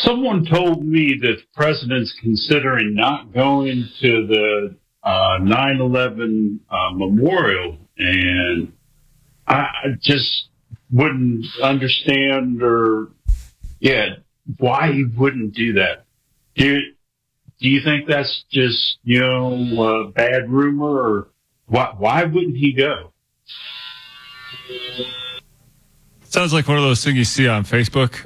Someone told me that the president's considering not going to the 9/11 memorial, and I just wouldn't understand why he wouldn't do that. Do you think that's just, a bad rumor, or why wouldn't he go? Sounds like one of those things you see on Facebook.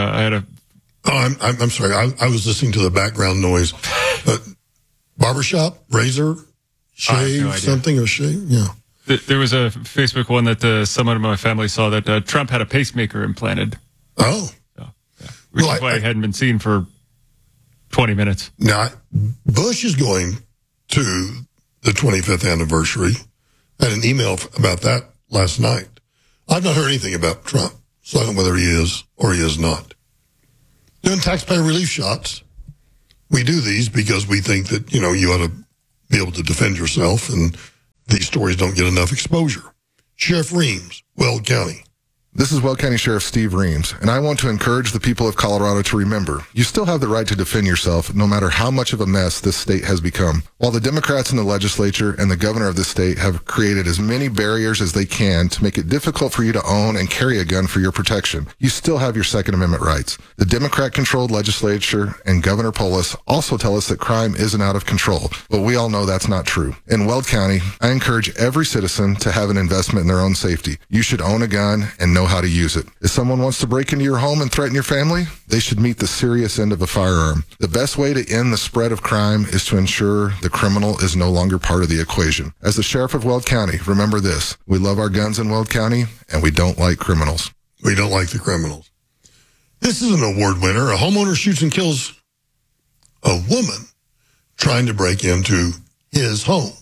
I'm sorry. I was listening to the background noise. Barbershop, razor, shave, no something, or shave? Yeah. There was a Facebook one that someone in my family saw that Trump had a pacemaker implanted. Oh. Which is why it hadn't been seen for 20 minutes. Now, Bush is going to the 25th anniversary. I had an email about that last night. I've not heard anything about Trump, so I don't know whether he is or he is not. Doing taxpayer relief shots. We do these because we think that, you ought to be able to defend yourself, and these stories don't get enough exposure. Sheriff Reams, Weld County. This is Weld County Sheriff Steve Reams, and I want to encourage the people of Colorado to remember, you still have the right to defend yourself no matter how much of a mess this state has become. While the Democrats in the legislature and the governor of this state have created as many barriers as they can to make it difficult for you to own and carry a gun for your protection, you still have your Second Amendment rights. The Democrat-controlled legislature and Governor Polis also tell us that crime isn't out of control, but we all know that's not true. In Weld County, I encourage every citizen to have an investment in their own safety. You should own a gun and know how to use it. If someone wants to break into your home and threaten your family, they should meet the serious end of a firearm. The best way to end the spread of crime is to ensure the criminal is no longer part of the equation. As the sheriff of Weld County, remember this: we love our guns in Weld County, and we don't like criminals. We don't like the criminals. This is an award winner. A homeowner shoots and kills a woman trying to break into his home.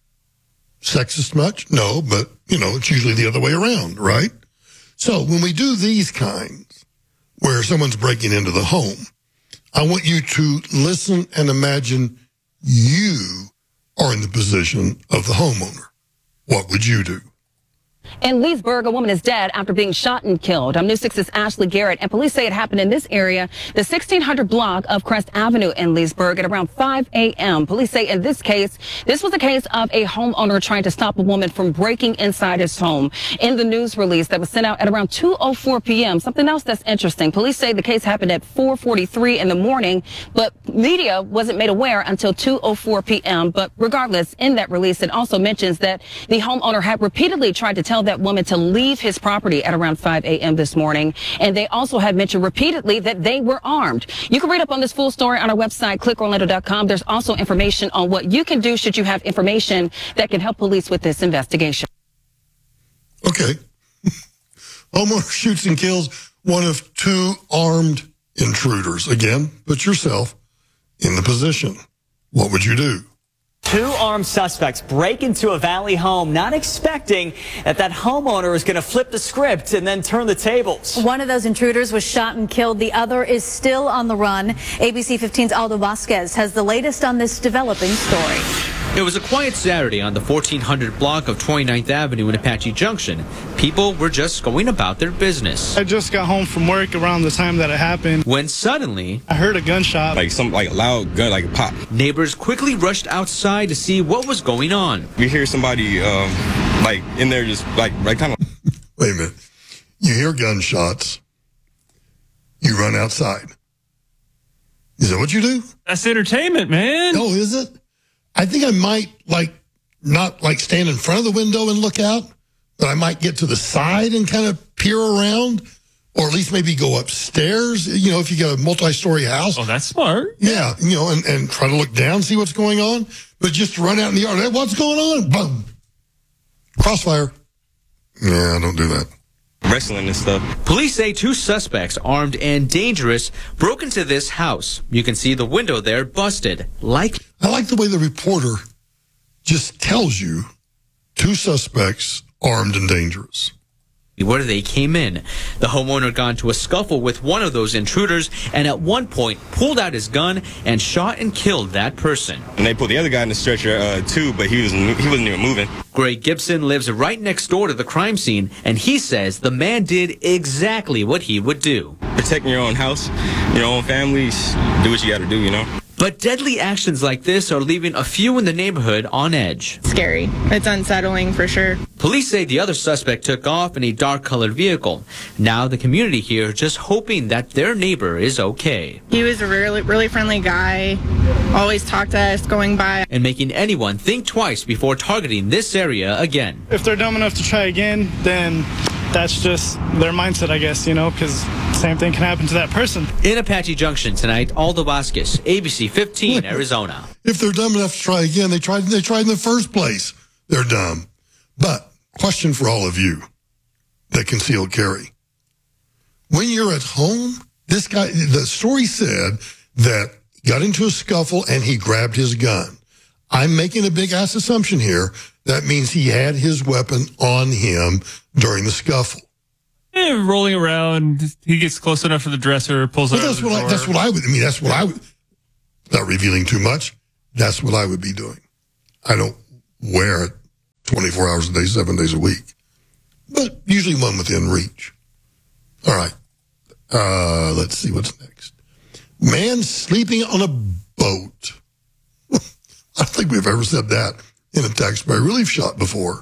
Sexist much? No, but, it's usually the other way around, right? So when we do these kinds, where someone's breaking into the home, I want you to listen and imagine you are in the position of the homeowner. What would you do? In Leesburg, a woman is dead after being shot and killed. News 6's Ashley Garrett, and police say it happened in this area, the 1600 block of Crest Avenue in Leesburg at around 5 a.m. Police say in this case, this was a case of a homeowner trying to stop a woman from breaking inside his home. In the news release that was sent out at around 2:04 p.m., something else that's interesting. Police say the case happened at 4:43 in the morning, but media wasn't made aware until 2:04 p.m. But regardless, in that release, it also mentions that the homeowner had repeatedly tried to tell that woman to leave his property at around 5 a.m. this morning. And they also had mentioned repeatedly that they were armed. You can read up on this full story on our website, clickorlando.com. There's also information on what you can do should you have information that can help police with this investigation. Okay. Homeowner shoots and kills one of two armed intruders. Again, put yourself in the position. What would you do? Two armed suspects break into a Valley home, not expecting that homeowner is going to flip the script and then turn the tables. One of those intruders was shot and killed. The other is still on the run. ABC 15's Aldo Vasquez has the latest on this developing story. It was a quiet Saturday on the 1400 block of 29th Avenue in Apache Junction. People were just going about their business. I just got home from work around the time that it happened. When suddenly, I heard a gunshot. Like a loud gun, like a pop. Neighbors quickly rushed outside to see what was going on. We hear somebody in there just right kind of. Wait a minute. You hear gunshots. You run outside. Is that what you do? That's entertainment, man. Oh, is it? I think I might not stand in front of the window and look out, but I might get to the side and kind of peer around, or at least maybe go upstairs, if you got a multi-story house. Oh, that's smart. Yeah, and try to look down, see what's going on. But just to run out in the yard, hey, what's going on? Boom. Crossfire. Yeah, don't do that. Wrestling and stuff. Police say two suspects, armed and dangerous, broke into this house. You can see the window there busted. I like the way the reporter just tells you two suspects, armed and dangerous. Where they came in. The homeowner got into a scuffle with one of those intruders and at one point pulled out his gun and shot and killed that person. And they put the other guy in the stretcher too, but he wasn't even moving. Greg Gibson lives right next door to the crime scene, and he says the man did exactly what he would do. Protecting your own house, your own family, do what you got to do, you know? But deadly actions like this are leaving a few in the neighborhood on edge. Scary. It's unsettling for sure. Police say the other suspect took off in a dark-colored vehicle. Now the community here just hoping that their neighbor is okay. He was a really friendly guy. Always talked to us going by. And making anyone think twice before targeting this area again. If they're dumb enough to try again, then that's just their mindset, I guess, you know, because same thing can happen to that person. In Apache Junction tonight, Aldo Vasquez, ABC 15, Arizona. If they're dumb enough to try again, they tried in the first place. They're dumb. But question for all of you that concealed carry. When you're at home, this guy, the story said that he got into a scuffle and he grabbed his gun. I'm making a big ass assumption here. That means he had his weapon on him during the scuffle. Rolling around, he gets close enough to the dresser, pulls it out. That's what I would. Not revealing too much. That's what I would be doing. I don't wear it 24 hours a day, 7 days a week, but usually one within reach. All right. Let's see what's next. Man sleeping on a boat. I don't think we've ever said that in a taxpayer relief shot before.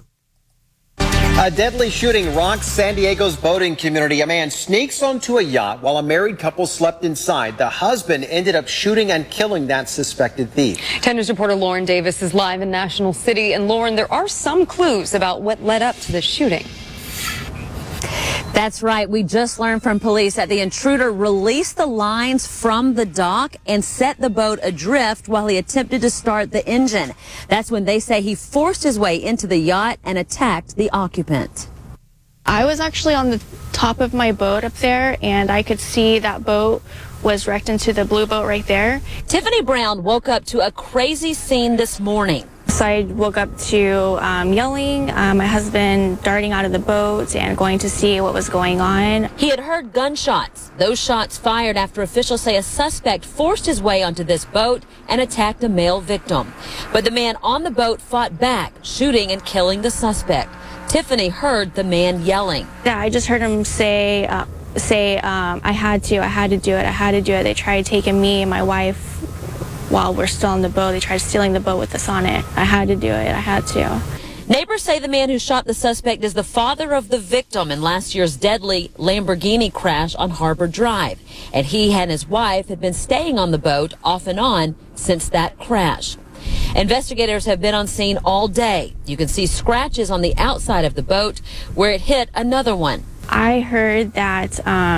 A deadly shooting rocks San Diego's boating community. A man sneaks onto a yacht while a married couple slept inside. The husband ended up shooting and killing that suspected thief. 10 News reporter Lauren Davis is live in National City. And Lauren, there are some clues about what led up to the shooting. That's right. We just learned from police that the intruder released the lines from the dock and set the boat adrift while he attempted to start the engine. That's when they say he forced his way into the yacht and attacked the occupant. I was actually on the top of my boat up there, and I could see that boat was wrecked into the blue boat right there. Tiffany Brown woke up to a crazy scene this morning. So I woke up to yelling, my husband darting out of the boat and going to see what was going on. He had heard gunshots. Those shots fired after officials say a suspect forced his way onto this boat and attacked a male victim. But the man on the boat fought back, shooting and killing the suspect. Tiffany heard the man yelling. Yeah, I just heard him say, I had to do it. They tried taking me and my wife while we're still on the boat. They tried stealing the boat with us on it. I had to do it. I had to. Neighbors say the man who shot the suspect is the father of the victim in last year's deadly Lamborghini crash on Harbor Drive. And he and his wife had been staying on the boat off and on since that crash. Investigators have been on scene all day. You can see scratches on the outside of the boat where it hit another one. I heard that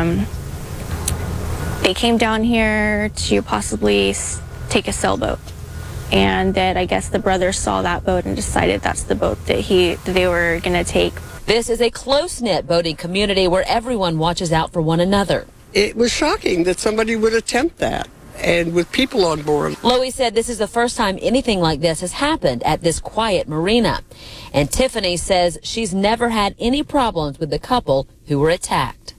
they came down here to possibly take a sailboat, and that I guess the brothers saw that boat and decided that's the boat that they were going to take. This is a close-knit boating community where everyone watches out for one another. It was shocking that somebody would attempt that, and with people on board. Loie said this is the first time anything like this has happened at this quiet marina. And Tiffany says she's never had any problems with the couple who were attacked.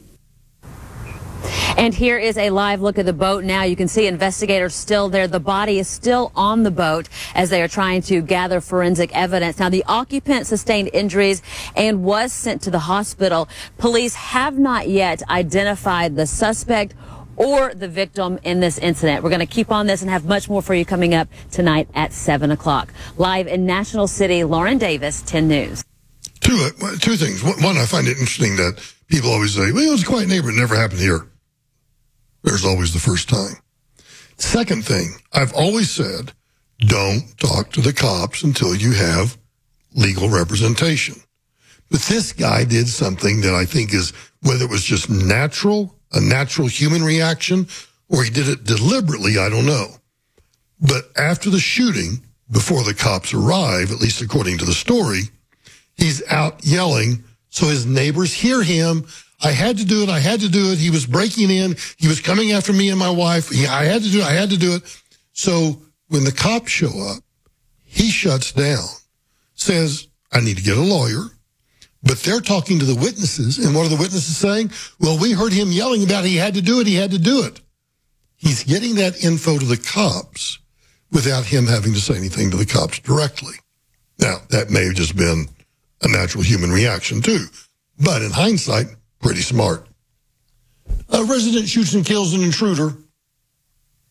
And here is a live look at the boat now. You can see investigators still there. The body is still on the boat as they are trying to gather forensic evidence. Now, the occupant sustained injuries and was sent to the hospital. Police have not yet identified the suspect or the victim in this incident. We're going to keep on this and have much more for you coming up tonight at 7 o'clock. Live in National City, Lauren Davis, 10 News. Two things. One, I find it interesting that people always say, well, it was a quiet neighborhood. It never happened here. There's always the first time. Second thing, I've always said, don't talk to the cops until you have legal representation. But this guy did something that I think is, whether it was just natural, a natural human reaction, or he did it deliberately, I don't know. But after the shooting, before the cops arrive, at least according to the story, he's out yelling so his neighbors hear him. I had to do it. He was breaking in. He was coming after me and my wife. I had to do it. So when the cops show up, he shuts down, says, I need to get a lawyer. But they're talking to the witnesses. And what are the witnesses saying? Well, we heard him yelling about he had to do it. He's getting that info to the cops without him having to say anything to the cops directly. Now, that may have just been a natural human reaction too. But in hindsight, pretty smart. A resident shoots and kills an intruder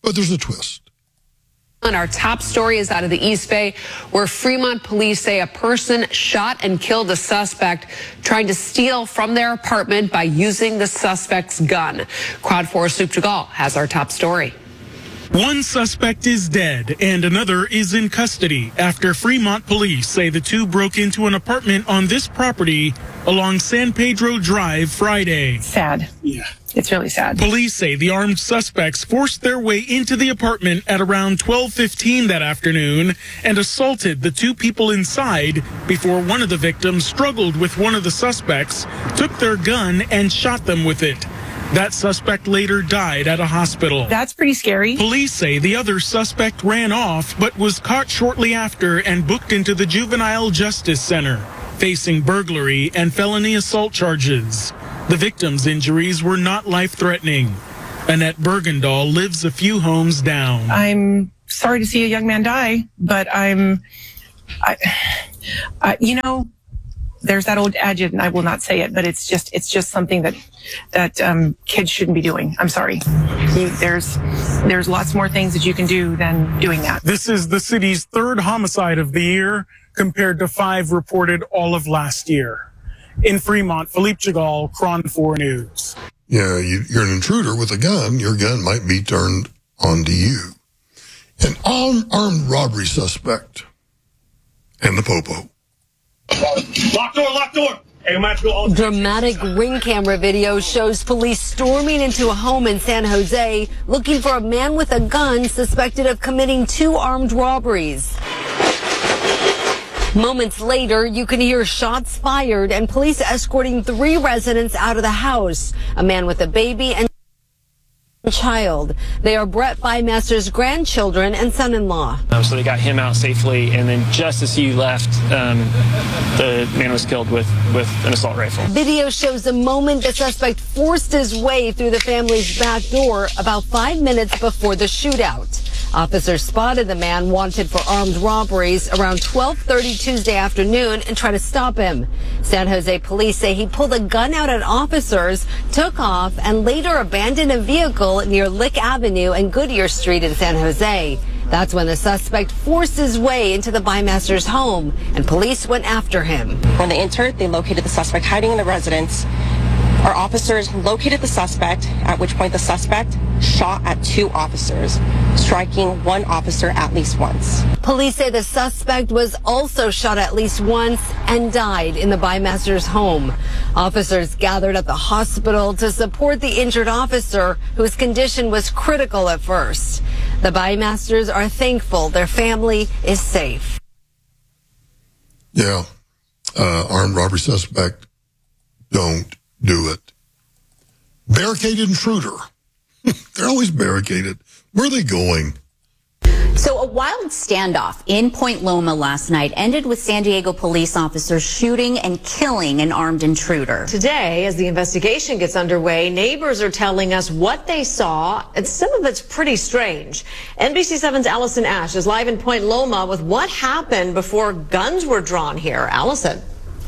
But there's a twist. And our top story is out of the East Bay, where Fremont police say a person shot and killed a suspect trying to steal from their apartment by using the suspect's gun. Quad 4 Soup Jagal has our top story. One suspect is dead and another is in custody after Fremont police say the two broke into an apartment on this property along San Pedro Drive Friday. Sad. Yeah. It's really sad. Police say the armed suspects forced their way into the apartment at around 12:15 that afternoon and assaulted the two people inside before one of the victims struggled with one of the suspects, took their gun, and shot them with it. That suspect later died at a hospital. That's pretty scary. Police say the other suspect ran off but was caught shortly after and booked into the Juvenile Justice Center, facing burglary and felony assault charges. The victim's injuries were not life-threatening. Annette Bergendahl lives a few homes down. I'm sorry to see a young man die, but there's that old adage, and I will not say it, but it's just something that kids shouldn't be doing. I'm sorry. There's lots more things that you can do than doing that. This is the city's third homicide of the year, compared to 5 reported all of last year. In Fremont, Philippe Jagal, Cron 4 News. Yeah, you're an intruder with a gun. Your gun might be turned onto you. An armed robbery suspect and the popo. Lock door. Dramatic ring camera video shows police storming into a home in San Jose looking for a man with a gun suspected of committing 2 armed robberies. Moments later, you can hear shots fired and police escorting 3 residents out of the house, a man with a baby and child. They are Brett Bymaster's grandchildren and son-in-law. So they got him out safely, and then just as he left, the man was killed with an assault rifle. Video shows the moment the suspect forced his way through the family's back door about 5 minutes before the shootout. Officers spotted the man wanted for armed robberies around 12:30 Tuesday afternoon and tried to stop him. San Jose police say he pulled a gun out at officers, took off, and later abandoned a vehicle near Lick Avenue and Goodyear Street in San Jose. That's when the suspect forced his way into the Bymaster's home, and police went after him. When they entered, they located the suspect hiding in the residence. Our officers located the suspect, at which point the suspect shot at 2 officers, striking 1 officer at least once. Police say the suspect was also shot at least once and died in the Bymaster's home. Officers gathered at the hospital to support the injured officer, whose condition was critical at first. The Bymasters are thankful their family is safe. Yeah. Armed robbery suspect. Don't do it. Barricaded intruder. They're always barricaded. Where are they going? So a wild standoff in Point Loma last night ended with San Diego police officers shooting and killing an armed intruder. Today, as the investigation gets underway, neighbors are telling us what they saw, and some of it's pretty strange. NBC7's Allison Ash is live in Point Loma with what happened before guns were drawn here. Allison.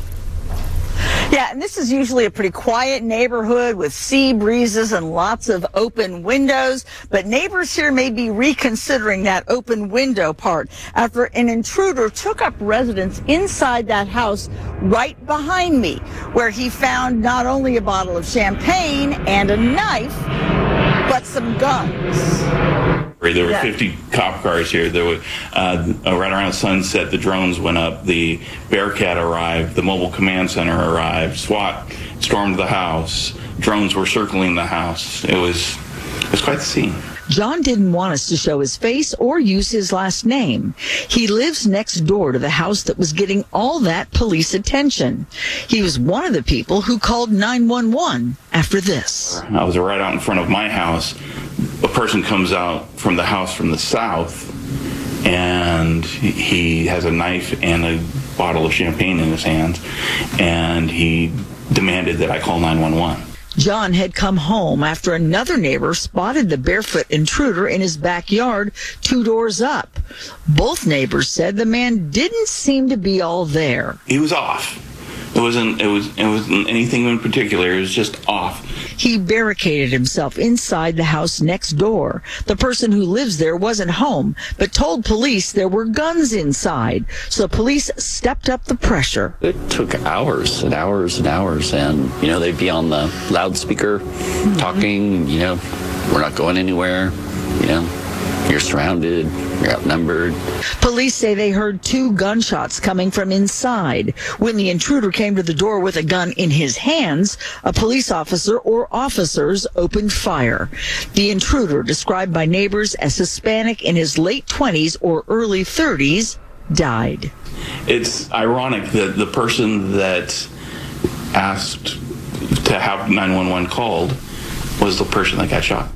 Yeah, and this is usually a pretty quiet neighborhood with sea breezes and lots of open windows. But neighbors here may be reconsidering that open window part after an intruder took up residence inside that house right behind me, where he found not only a bottle of champagne and a knife, but some guns. There were 50 cop cars here. There were right around sunset. The drones went up. The Bearcat arrived. The mobile command center arrived. SWAT stormed the house. Drones were circling the house. It was quite the scene. John didn't want us to show his face or use his last name. He lives next door to the house that was getting all that police attention. He was one of the people who called 911 after this. I was right out in front of my house. A person comes out from the house from the south, and he has a knife and a bottle of champagne in his hands, and he demanded that I call 911. John had come home after another neighbor spotted the barefoot intruder in his backyard 2 doors up. Both neighbors said the man didn't seem to be all there. He was off. It wasn't anything in particular. It was just off. He barricaded himself inside the house next door. The person who lives there wasn't home, but told police there were guns inside. So police stepped up the pressure. It took hours and hours and hours, and, they'd be on the loudspeaker talking, we're not going anywhere, you're surrounded, you're outnumbered. Police say they heard 2 gunshots coming from inside. When the intruder came to the door with a gun in his hands, a police officer or officers opened fire. The intruder, described by neighbors as Hispanic in his late 20s or early 30s, died. It's ironic that the person that asked to have 911 called was the person that got shot.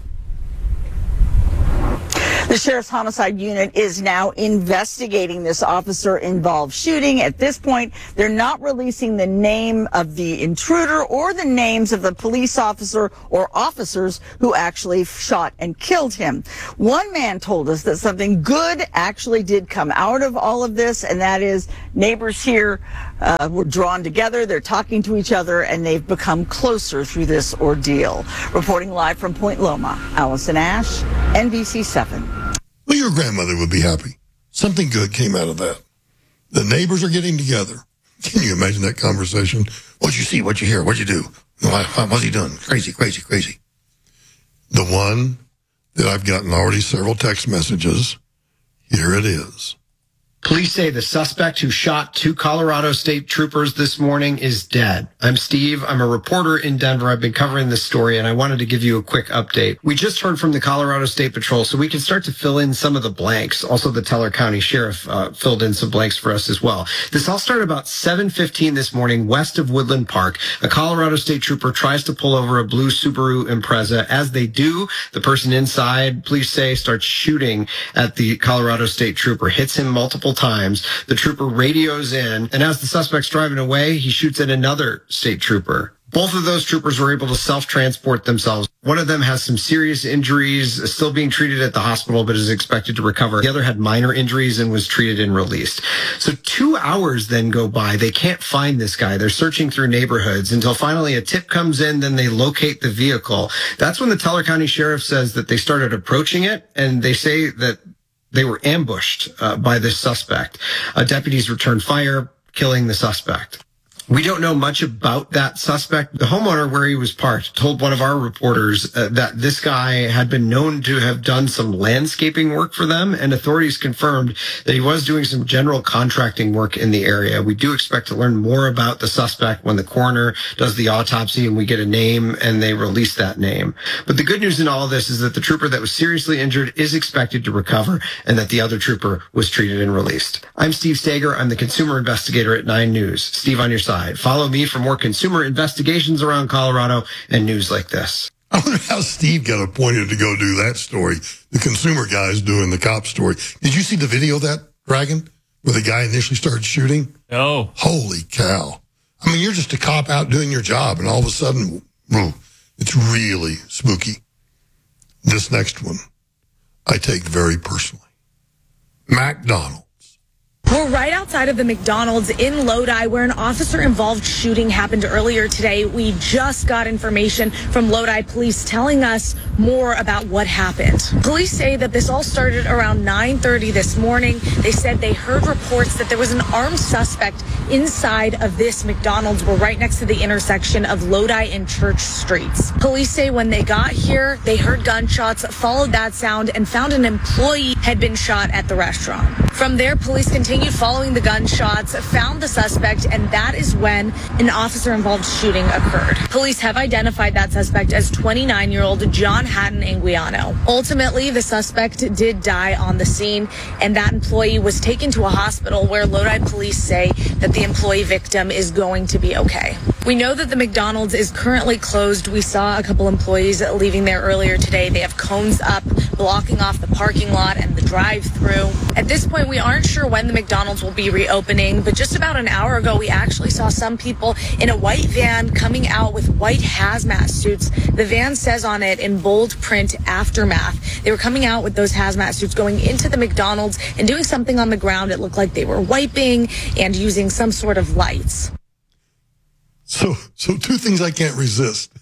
The Sheriff's Homicide Unit is now investigating this officer-involved shooting. At this point, they're not releasing the name of the intruder or the names of the police officer or officers who actually shot and killed him. One man told us that something good actually did come out of all of this, and that is neighbors here were drawn together, they're talking to each other, and they've become closer through this ordeal. Reporting live from Point Loma, Allison Ash, NBC7. Well, your grandmother would be happy. Something good came out of that. The neighbors are getting together. Can you imagine that conversation? What'd you see? What'd you hear? What'd you do? What's he doing? Crazy, crazy, crazy. The one that I've gotten already several text messages, here it is. Police say the suspect who shot 2 Colorado State troopers this morning is dead. I'm Steve. I'm a reporter in Denver. I've been covering this story, and I wanted to give you a quick update. We just heard from the Colorado State Patrol, so we can start to fill in some of the blanks. Also, the Teller County Sheriff filled in some blanks for us as well. This all started about 7:15 this morning west of Woodland Park. A Colorado State trooper tries to pull over a blue Subaru Impreza. As they do, the person inside, police say, starts shooting at the Colorado State trooper, hits him multiple times. The trooper radios in, and as the suspect's driving away, he shoots at another state trooper. Both of those troopers were able to self-transport themselves. One of them has some serious injuries, still being treated at the hospital, but is expected to recover. The other had minor injuries and was treated and released. So 2 hours then go by. They can't find this guy. They're searching through neighborhoods until finally a tip comes in, then they locate the vehicle. That's when the Teller County Sheriff says that they started approaching it, and they say that they were ambushed by this suspect. Deputies returned fire, killing the suspect. We don't know much about that suspect. The homeowner where he was parked told one of our reporters that this guy had been known to have done some landscaping work for them, and authorities confirmed that he was doing some general contracting work in the area. We do expect to learn more about the suspect when the coroner does the autopsy and we get a name and they release that name. But the good news in all of this is that the trooper that was seriously injured is expected to recover and that the other trooper was treated and released. I'm Steve Stager. I'm the consumer investigator at 9 News. Steve on your side. Follow me for more consumer investigations around Colorado and news like this. I wonder how Steve got appointed to go do that story. The consumer guy's doing the cop story. Did you see the video of that, Dragon, where the guy initially started shooting? Oh. Holy cow. I mean, you're just a cop out doing your job, and all of a sudden, it's really spooky. This next one, I take very personally. McDonald's. We're right outside of the McDonald's in Lodi where an officer-involved shooting happened earlier today. We just got information from Lodi police telling us more about what happened. Police say that this all started around 9:30 this morning. They said they heard reports that there was an armed suspect inside of this McDonald's. We're right next to the intersection of Lodi and Church Streets. Police say when they got here, they heard gunshots, followed that sound, and found an employee had been shot at the restaurant. From there, police continued following the gunshots, found the suspect, and that is when an officer-involved shooting occurred. Police have identified that suspect as 29-year-old John Hatton Anguiano. Ultimately, the suspect did die on the scene, and that employee was taken to a hospital where Lodi police say that the employee victim is going to be okay. We know that the McDonald's is currently closed. We saw a couple employees leaving there earlier today. They have cones up, blocking off the parking lot and the drive-through. At this point, we aren't sure when the McDonald's will be reopening, but just about an hour ago, we actually saw some people in a white van coming out with white hazmat suits. The van says on it in bold print, Aftermath. They were coming out with those hazmat suits, going into the McDonald's and doing something on the ground. It looked like they were wiping and using some sort of lights. So 2 things I can't resist.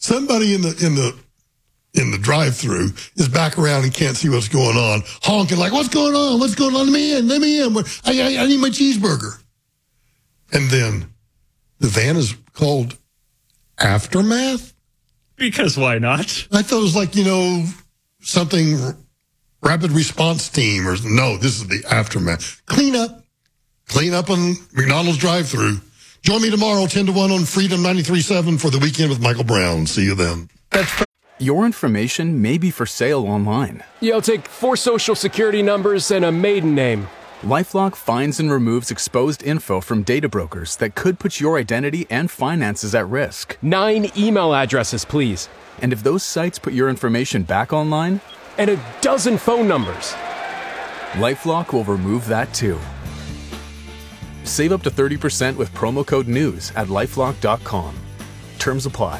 Somebody in the drive-through is back around and can't see what's going on, honking like, what's going on? What's going on? Let me in. I need my cheeseburger. And then the van is called Aftermath? Because why not? I thought it was like, something rapid response team or no, this is the Aftermath. Clean up on McDonald's drive-through. Join me tomorrow, 10 to 1 on Freedom 93.7 for the Weekend with Michael Brown. See you then. Your information may be for sale online. Yeah, I'll take 4 social security numbers and a maiden name. LifeLock finds and removes exposed info from data brokers that could put your identity and finances at risk. 9 email addresses, please. And if those sites put your information back online? And a dozen phone numbers. LifeLock will remove that too. Save up to 30% with promo code NEWS at LifeLock.com. Terms apply.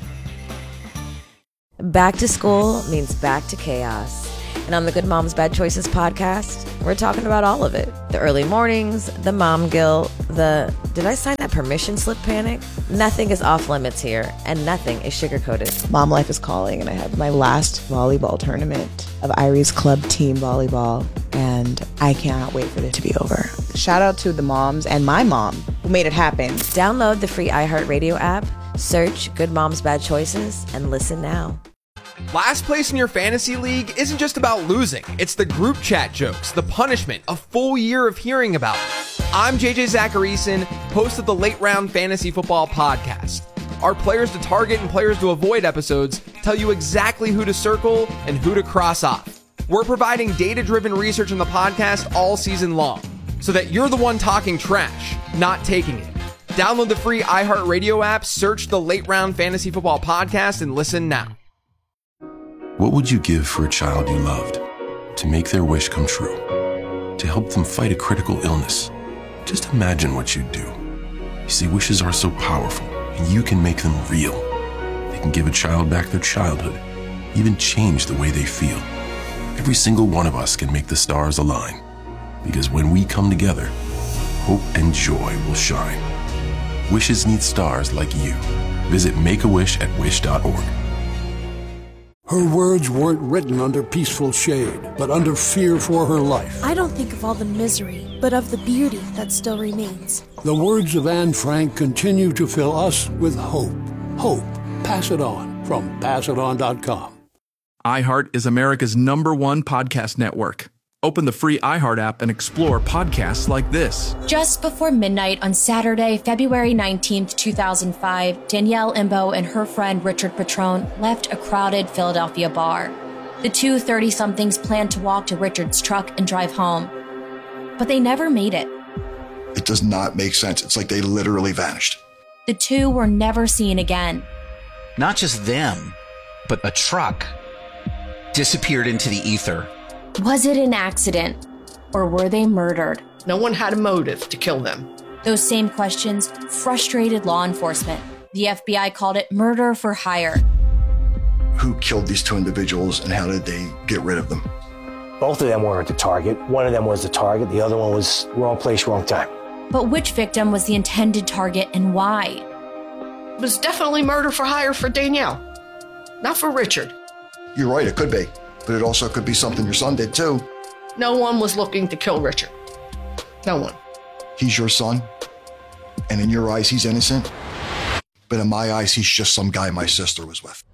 Back to school means back to chaos. And on the Good Moms Bad Choices podcast, we're talking about all of it. The early mornings, the mom guilt, the did I sign that permission slip panic? Nothing is off limits here, and nothing is sugar-coated. Mom life is calling, and I had my last volleyball tournament of Irie's club team volleyball, and I cannot wait for it to be over. Shout out to the moms and my mom who made it happen. Download the free iHeartRadio app, search Good Moms Bad Choices, and listen now. Last place in your fantasy league isn't just about losing. It's the group chat jokes, the punishment, a full year of hearing about it. I'm JJ Zacharyson, host of the Late Round Fantasy Football Podcast. Our players to target and players to avoid episodes tell you exactly who to circle and who to cross off. We're providing data-driven research in the podcast all season long, so that you're the one talking trash, not taking it. Download the free iHeartRadio app, search the Late Round Fantasy Football Podcast, and listen now. What would you give for a child you loved? To make their wish come true? To help them fight a critical illness? Just imagine what you'd do. You see, wishes are so powerful, and you can make them real. They can give a child back their childhood, even change the way they feel. Every single one of us can make the stars align. Because when we come together, hope and joy will shine. Wishes need stars like you. Visit Make-A-Wish at wish.org. Her words weren't written under peaceful shade, but under fear for her life. I don't think of all the misery, but of the beauty that still remains. The words of Anne Frank continue to fill us with hope. Hope. Pass it on from PassItOn.com. iHeart is America's #1 podcast network. Open the free iHeart app and explore podcasts like this. Just before midnight on Saturday, February 19th, 2005, Danielle Imbo and her friend Richard Petrone left a crowded Philadelphia bar. The two 30-somethings planned to walk to Richard's truck and drive home, but they never made it. It does not make sense. It's like they literally vanished. The two were never seen again. Not just them, but a truck disappeared into the ether. Was it an accident, or were they murdered? No one had a motive to kill them. Those same questions frustrated law enforcement. The FBI called it murder for hire. Who killed these two individuals and how did they get rid of them? Both of them weren't the target. One of them was the target. The other one was wrong place, wrong time. But which victim was the intended target and why? It was definitely murder for hire for Danielle, not for Richard. You're right, it could be. But it also could be something your son did too. No one was looking to kill Richard. No one. He's your son, and in your eyes, he's innocent. But in my eyes, he's just some guy my sister was with.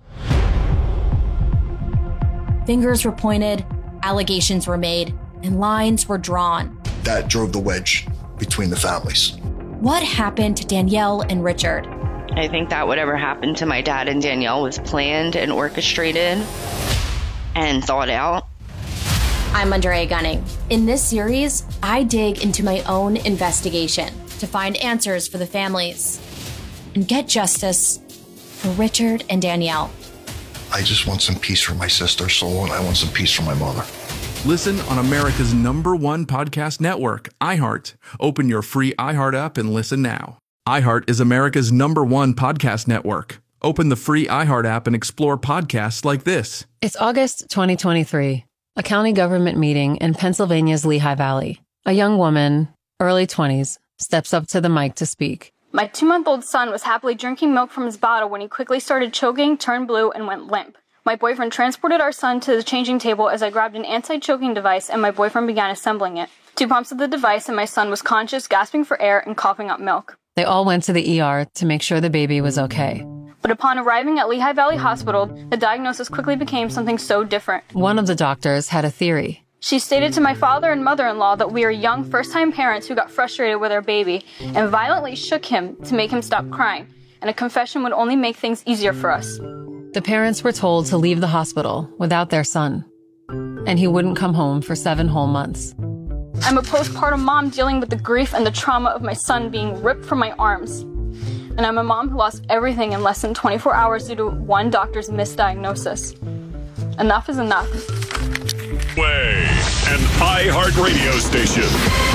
Fingers were pointed, allegations were made, and lines were drawn. That drove the wedge between the families. What happened to Danielle and Richard? I think that whatever happened to my dad and Danielle was planned and orchestrated and thought out. I'm Andrea Gunning. In this series, I dig into my own investigation to find answers for the families and get justice for Richard and Danielle. I just want some peace for my sister's soul, and I want some peace for my mother. Listen on America's #1 podcast network, iHeart. Open your free iHeart app and listen now. iHeart is America's #1 podcast network. Open the free iHeart app and explore podcasts like this. It's August 2023, a county government meeting in Pennsylvania's Lehigh Valley. A young woman, early 20s, steps up to the mic to speak. My 2-month-old son was happily drinking milk from his bottle when he quickly started choking, turned blue, and went limp. My boyfriend transported our son to the changing table as I grabbed an anti-choking device and my boyfriend began assembling it. 2 pumps of the device and my son was conscious, gasping for air, and coughing up milk. They all went to the ER to make sure the baby was okay. But upon arriving at Lehigh Valley Hospital, the diagnosis quickly became something so different. One of the doctors had a theory. She stated to my father and mother-in-law that we are young first-time parents who got frustrated with our baby and violently shook him to make him stop crying, and a confession would only make things easier for us. The parents were told to leave the hospital without their son, and he wouldn't come home for 7 whole months. I'm a postpartum mom dealing with the grief and the trauma of my son being ripped from my arms. And I'm a mom who lost everything in less than 24 hours due to one doctor's misdiagnosis. Enough is enough. Way, an iHeartRadio station.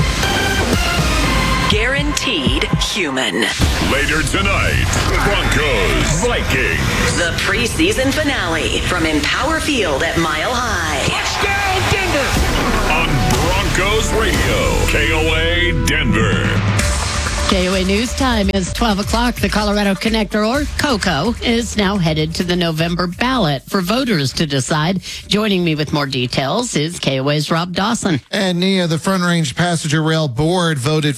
Guaranteed human. Later tonight, Broncos, Vikings. The preseason finale from Empower Field at Mile High. Touchdown, Denver! On Broncos Radio, KOA Denver. KOA News Time is 12 o'clock. The Colorado Connector, or COCO, is now headed to the November ballot for voters to decide. Joining me with more details is KOA's Rob Dawson. And Nia, the Front Range Passenger Rail Board voted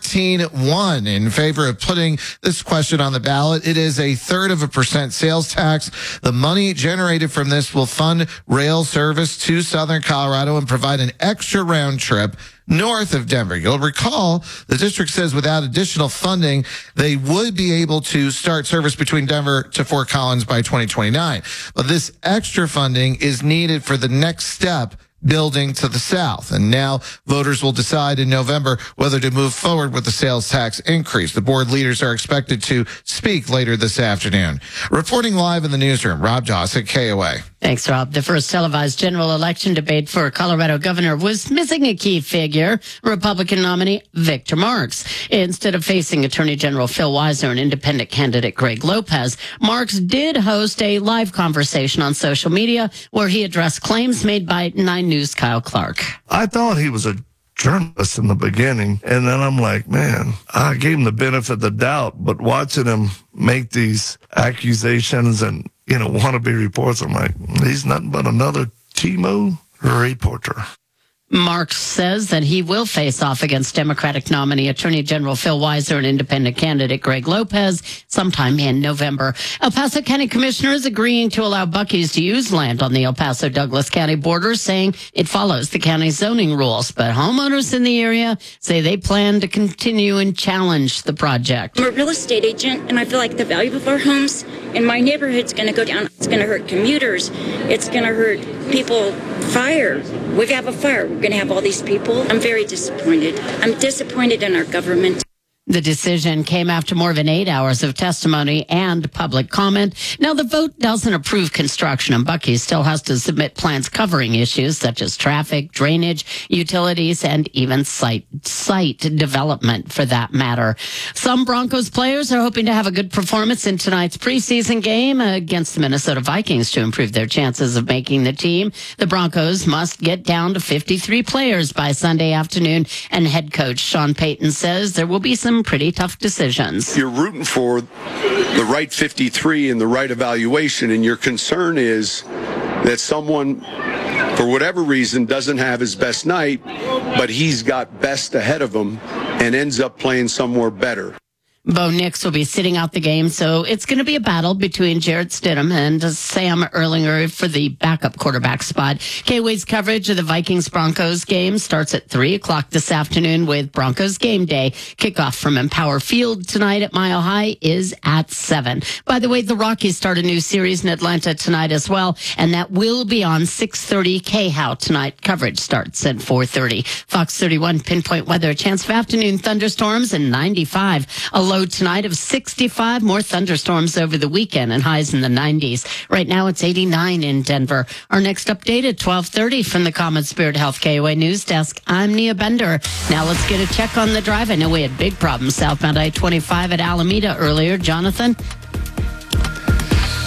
14-1 in favor of putting this question on the ballot. It is a 1/3% sales tax. The money generated from this will fund rail service to Southern Colorado and provide an extra round trip north of Denver. You'll recall the district says without additional funding, they would be able to start service between Denver to Fort Collins by 2029. But this extra funding is needed for the next step, building to the south. And now voters will decide in November whether to move forward with the sales tax increase. The board leaders are expected to speak later this afternoon. Reporting live in the newsroom, Rob Dawson, KOA. Thanks, Rob. The first televised general election debate for Colorado governor was missing a key figure, Republican nominee Victor Marx. Instead of facing Attorney General Phil Weiser and independent candidate Greg Lopez, Marx did host a live conversation on social media where he addressed claims made by 9 News' Kyle Clark. I thought he was a journalist in the beginning, and then I'm like, man, I gave him the benefit of the doubt, but watching him make these accusations and wannabe reports, I'm like, he's nothing but another Timo reporter. Marx says that he will face off against Democratic nominee Attorney General Phil Weiser and independent candidate Greg Lopez sometime in November. El Paso County commissioners agreeing to allow Buc-ee's to use land on the El Paso-Douglas County border, saying it follows the county's zoning rules. But homeowners in the area say they plan to continue and challenge the project. I'm a real estate agent, and I feel like the value of our homes in my neighborhood's going to go down. It's going to hurt commuters. It's going to hurt people. Fire. We have a fire. We're going to have all these people. I'm very disappointed. I'm disappointed in our government. The decision came after more than 8 hours of testimony and public comment. Now, the vote doesn't approve construction, and Buc-ee's still has to submit plans covering issues such as traffic, drainage, utilities, and even site development, for that matter. Some Broncos players are hoping to have a good performance in tonight's preseason game against the Minnesota Vikings to improve their chances of making the team. The Broncos must get down to 53 players by Sunday afternoon, and head coach Sean Payton says there will be some pretty tough decisions. You're rooting for the right 53 and the right evaluation, and your concern is that someone, for whatever reason, doesn't have his best night, but he's got best ahead of him and ends up playing somewhere better. Bo Nix will be sitting out the game, so it's going to be a battle between Jarrett Stidham and Sam Erlinger for the backup quarterback spot. KOA's coverage of the Vikings-Broncos game starts at 3 o'clock this afternoon with Broncos Game Day. Kickoff from Empower Field tonight at Mile High is at 7. By the way, the Rockies start a new series in Atlanta tonight as well, and that will be on 6:30 KHOW tonight. Coverage starts at 4:30. Fox 31 pinpoint weather, a chance of afternoon thunderstorms and 95. A low tonight of 65, more thunderstorms over the weekend and highs in the 90s. Right now it's 89 in Denver. Our next update at 12:30 from the Common Spirit Health KOA News Desk. I'm Nia Bender. Now let's get a check on the drive. I know we had big problems southbound I-25 at Alameda earlier. Jonathan?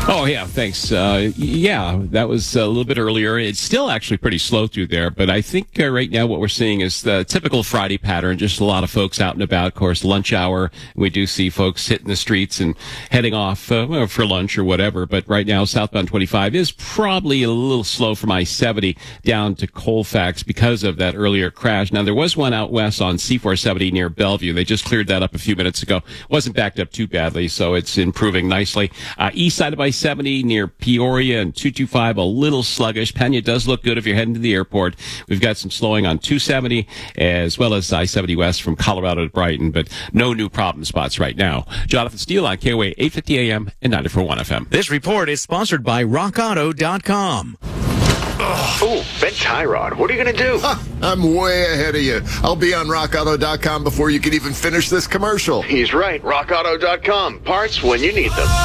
Oh, yeah, thanks. Yeah, that was a little bit earlier. It's still actually pretty slow through there, but I think right now what we're seeing is the typical Friday pattern, just a lot of folks out and about. Of course, lunch hour, we do see folks hitting the streets and heading off for lunch or whatever, but right now southbound 25 is probably a little slow from I-70 down to Colfax because of that earlier crash. Now, there was one out west on C-470 near Bellevue. They just cleared that up a few minutes ago. Wasn't backed up too badly, so it's improving nicely. East side of I-70 near Peoria and 225, a little sluggish. Pena does look good if you're heading to the airport. We've got some slowing on 270 as well as I-70 west from Colorado to Brighton, but no new problem spots right now. Jonathan Steele on KOA 850 AM and 94.1 FM. This report is sponsored by RockAuto.com. Ooh, Ben Tyrod, what are you going to do? I'm way ahead of you. I'll be on RockAuto.com before you can even finish this commercial. He's right. RockAuto.com. Parts when you need them.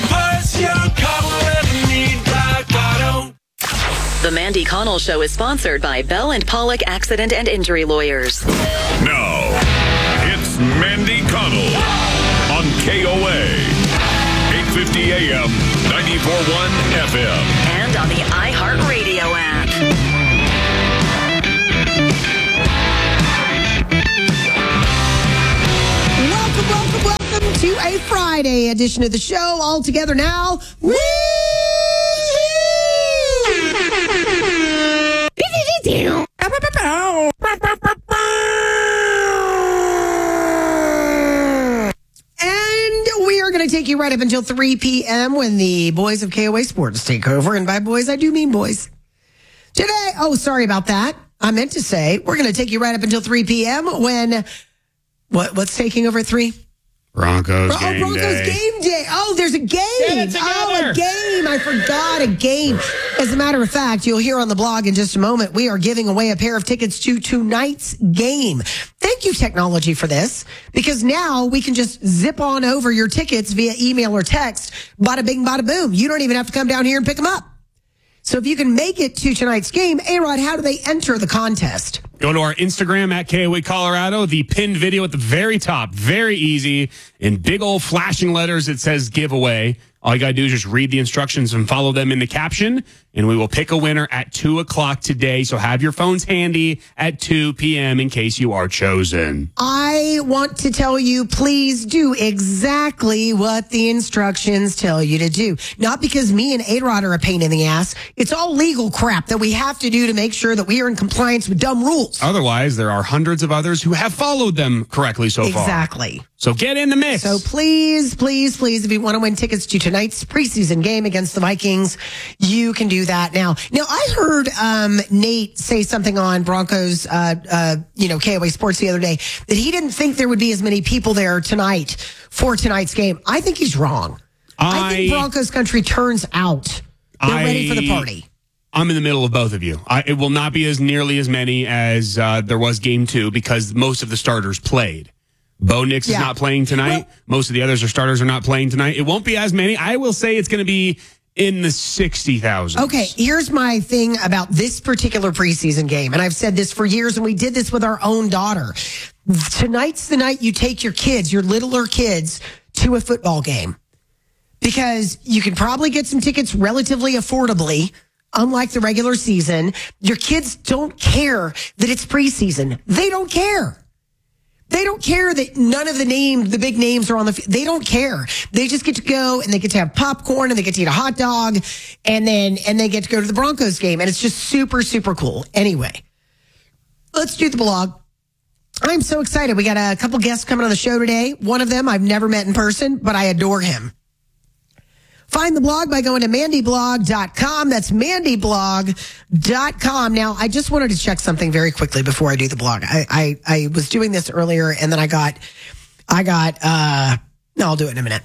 The Mandy Connell Show is sponsored by Bell and Pollock Accident and Injury Lawyers. Now, it's Mandy Connell on KOA. 850 AM, 94.1 FM. And on the iHeartRadio app. Welcome to a Friday edition of the show. All together now. Woo! To take you right up until 3 p.m. when the boys of KOA Sports take over. And by boys, I do mean boys. Today, sorry about that. I meant to say we're going to take you right up until 3 p.m. when, what's taking over at 3? Broncos game day. Oh, there's a game. Get it together. A game. I forgot a game. As a matter of fact, you'll hear on the blog in just a moment, we are giving away a pair of tickets to tonight's game. Thank you, technology, for this, because now we can just zip on over your tickets via email or text. Bada bing, bada boom. You don't even have to come down here and pick them up. So if you can make it to tonight's game, A-Rod, how do they enter the contest? Go to our Instagram at KOA Colorado. The pinned video at the very top. Very easy. In big old flashing letters, it says giveaway. All you got to do is just read the instructions and follow them in the caption, and we will pick a winner at 2 o'clock today. So have your phones handy at 2 p.m. in case you are chosen. I want to tell you, please do exactly what the instructions tell you to do. Not because me and A-Rod are a pain in the ass. It's all legal crap that we have to do to make sure that we are in compliance with dumb rules. Otherwise, there are hundreds of others who have followed them correctly so far. Exactly. So get in the mix. So please, please, please, if you want to win tickets to tonight's preseason game against the Vikings, you can do that now. Now, I heard Nate say something on Broncos, KOA Sports the other day, that he didn't think there would be as many people there tonight for tonight's game. I think he's wrong. I think Broncos country turns out. They're ready for the party. I'm in the middle of both of you. It will not be as nearly as many as there was game 2 because most of the starters played. Bo Nix is not playing tonight. Most of the others starters are not playing tonight. It won't be as many. I will say it's going to be in the 60,000. Okay, here's my thing about this particular preseason game. And I've said this for years, and we did this with our own daughter. Tonight's the night you take your kids, your littler kids, to a football game. Because you can probably get some tickets relatively affordably. Unlike the regular season, your kids don't care that it's preseason. They don't care. They don't care that none of the big names are on the field. They don't care. They just get to go and they get to have popcorn and they get to eat a hot dog and they get to go to the Broncos game. And it's just super, super cool. Anyway, let's do the blog. I'm so excited. We got a couple guests coming on the show today. One of them I've never met in person, but I adore him. Find the blog by going to mandyblog.com. That's mandyblog.com. Now, I just wanted to check something very quickly before I do the blog. I was doing this earlier and then I'll do it in a minute.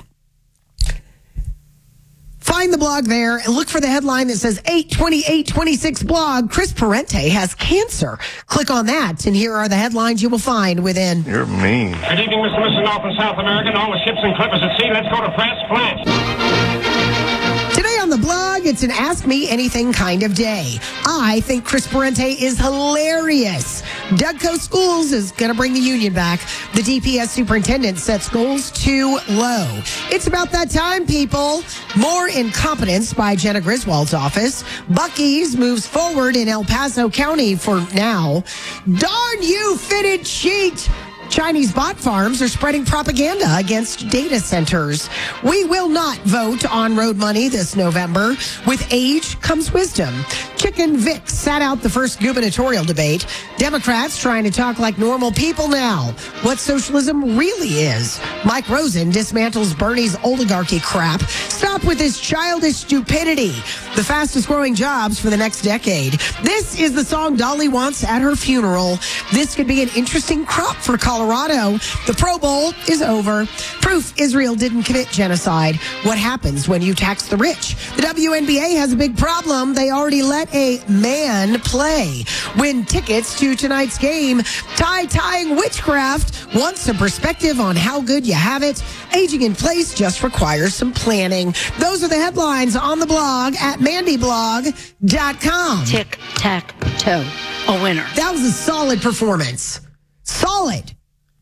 Find the blog there and look for the headline that says 8/28/26 blog. Chris Parente has cancer. Click on that, and here are the headlines you will find within. You're mean. Good evening, Mr. and Mrs. North and South America, and all the ships and clippers at sea. Let's go to press flash. Today on the blog, blog, it's an Ask Me Anything kind of day. I think Chris Parente is hilarious. Dougco Schools is going to bring the union back. The DPS superintendent sets goals too low. It's about that time, people. More incompetence by Jenna Griswold's office. Buc-ee's moves forward in El Paso County for now. Darn you, fitted cheat. Chinese bot farms are spreading propaganda against data centers. We will not vote on road money this November. With age comes wisdom. Chicken Vic sat out the first gubernatorial debate. Democrats trying to talk like normal people now. What socialism really is. Mike Rosen dismantles Bernie's oligarchy crap. Stop with this childish stupidity. The fastest growing jobs for the next decade. This is the song Dolly wants at her funeral. This could be an interesting crop for Colorado. The Pro Bowl is over. Proof Israel didn't commit genocide. What happens when you tax the rich? The WNBA has a big problem. They already let a man play. Win tickets to tonight's game. Tie-tying witchcraft wants some perspective on how good you have it. Aging in place just requires some planning. Those are the headlines on the blog at mandyblog.com. Tic-tac-toe. A winner. That was a solid performance. Solid.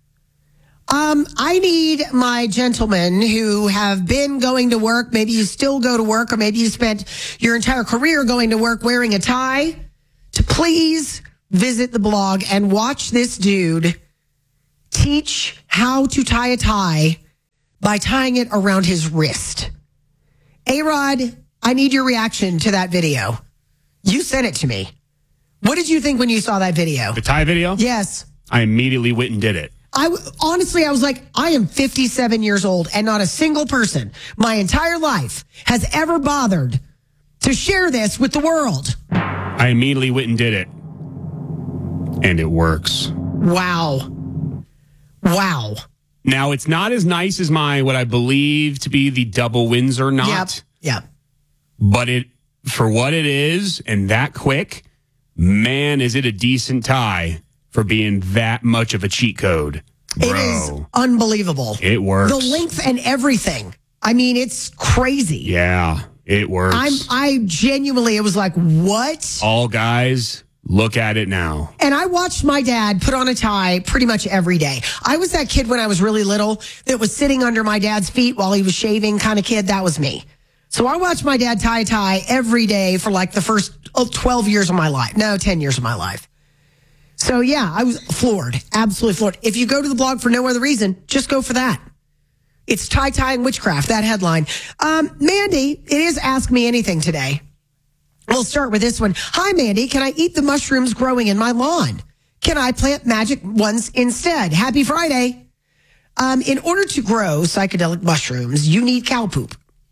I need my gentlemen who have been going to work. Maybe you still go to work, or maybe you spent your entire career going to work wearing a tie, to please visit the blog and watch this dude teach how to tie a tie by tying it around his wrist. A-Rod, I need your reaction to that video. You sent it to me. What did you think when you saw that video? The tie video? Yes. I immediately went and did it. Honestly, I was like, I am 57 years old, and not a single person my entire life has ever bothered to share this with the world. I immediately went and did it. And it works. Wow. Wow. Now, it's not as nice as what I believe to be the double Windsor knot. Yep. But for what it is, and that quick, man, is it a decent tie for being that much of a cheat code. Bro. It is unbelievable. It works. The length and everything. I mean, it's crazy. Yeah, it works. I genuinely, it was like, what? All guys, look at it now. And I watched my dad put on a tie pretty much every day. I was that kid when I was really little that was sitting under my dad's feet while he was shaving kind of kid. That was me. So I watched my dad tie a tie every day for like the first 12 years of my life. No, 10 years of my life. So yeah, I was floored, absolutely floored. If you go to the blog for no other reason, just go for that. It's tie-tying witchcraft, that headline. Mandy, it is Ask Me Anything today. We'll start with this one. Hi, Mandy. Can I eat the mushrooms growing in my lawn? Can I plant magic ones instead? Happy Friday. In order to grow psychedelic mushrooms, you need cow poop.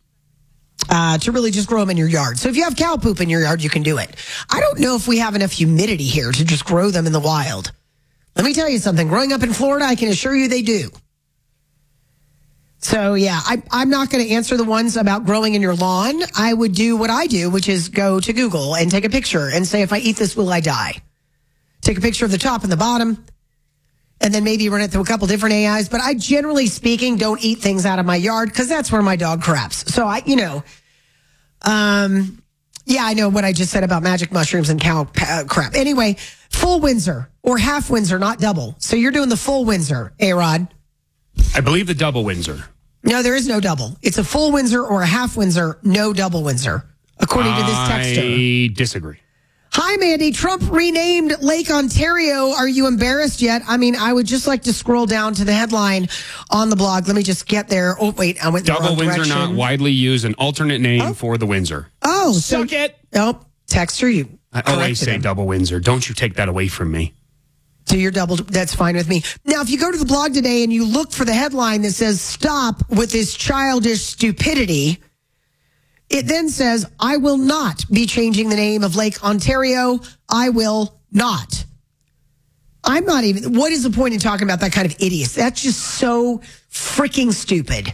To really just grow them in your yard. So if you have cow poop in your yard, you can do it. I don't know if we have enough humidity here to just grow them in the wild. Let me tell you something. Growing up in Florida, I can assure you they do. So yeah, I'm not going to answer the ones about growing in your lawn. I would do what I do, which is go to Google and take a picture and say, if I eat this, will I die? Take a picture of the top and the bottom, and then maybe run it through a couple different AIs. But I, generally speaking, don't eat things out of my yard because that's where my dog craps. So yeah, I know what I just said about magic mushrooms and cow crap. Anyway, full Windsor or half Windsor, not double. So you're doing the full Windsor, A-Rod. I believe the double Windsor. No, there is no double. It's a full Windsor or a half Windsor, no double Windsor, according to this texter. I disagree. Hi, Mandy. Trump renamed Lake Ontario. Are you embarrassed yet? I mean, I would just like to scroll down to the headline on the blog. Let me just get there. Oh, wait. I went the Double wrong Windsor direction. not widely used, an alternate name for the Windsor. Oh, Suck it. Oh, texter, you. I always say him. double Windsor. Don't you take that away from me. So you're double. That's fine with me. Now, if you go to the blog today and you look for the headline that says, stop with this childish stupidity, it then says, I will not be changing the name of Lake Ontario. I will not. I'm not even. What is the point in talking about that kind of idiocy? That's just so freaking stupid.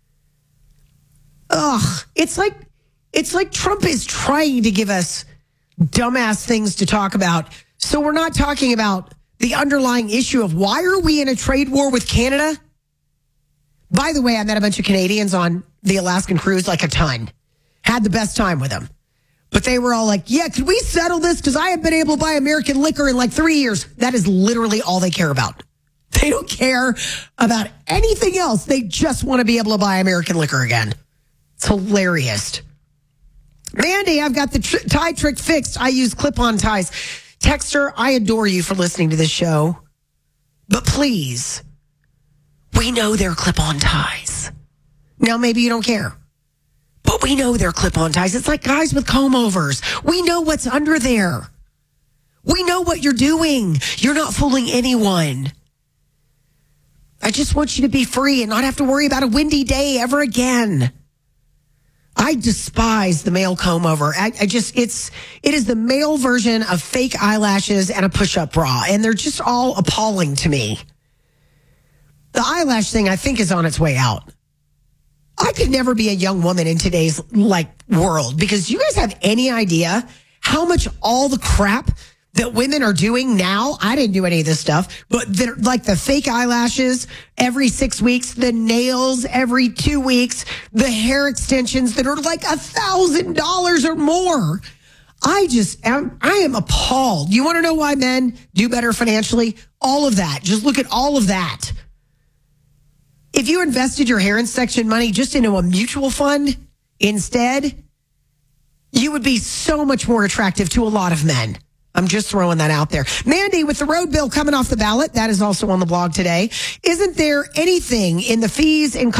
Ugh. It's like Trump is trying to give us dumbass things to talk about. So we're not talking about the underlying issue of why are we in a trade war with Canada? By the way, I met a bunch of Canadians on the Alaskan cruise, like a ton. had the best time with him. But they were all like, yeah, could we settle this? Because I haven't been able to buy American liquor in like 3 years. That is literally all they care about. They don't care about anything else. They just want to be able to buy American liquor again. It's hilarious. Mandy, I've got the tie trick fixed. I use clip-on ties. Texter, I adore you for listening to this show. But please, we know they're clip-on ties. Now, maybe you don't care. But we know they're clip-on ties. It's like guys with comb-overs. We know what's under there. We know what you're doing. You're not fooling anyone. I just want you to be free and not have to worry about a windy day ever again. I despise the male comb-over. It is the male version of fake eyelashes and a push-up bra, and they're just all appalling to me. The eyelash thing, I think, is on its way out. I could never be a young woman in today's world, because you guys have any idea how much all the crap that women are doing now? I didn't do any of this stuff, but they're like the fake eyelashes every 6 weeks, the nails every 2 weeks, the hair extensions that are like $1,000 or more. I am appalled. You want to know why men do better financially? All of that. Just look at all of that. If you invested your hair extension money just into a mutual fund instead, you would be so much more attractive to a lot of men. I'm just throwing that out there. Mandy, with the road bill coming off the ballot, that is also on the blog today. Isn't there anything in the fees and